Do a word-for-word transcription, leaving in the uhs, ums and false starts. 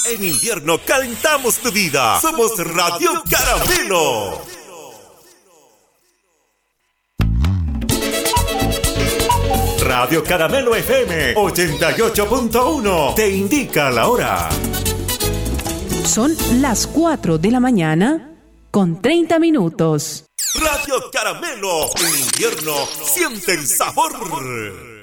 En invierno calentamos tu vida. Somos Radio Caramelo. Radio Caramelo F M ochenta y ocho punto uno te indica la hora. Son las cuatro de la mañana con treinta minutos. Radio Caramelo. En invierno siente el sabor.